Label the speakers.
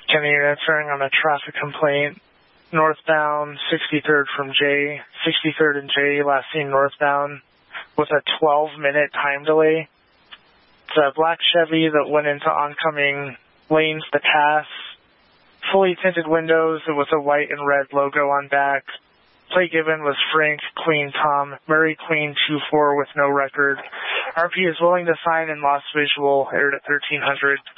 Speaker 1: Kenny, you're answering on a traffic complaint. Northbound 63rd from J, 63rd and J, last seen northbound with a 12-minute time delay. It's a black Chevy that went into oncoming lanes to pass. Fully tinted windows with a white and red logo on back. Plate given was Frank Queen Tom, Murray Queen 24 with no record. RP is willing to sign and lost visual, aired at 1300.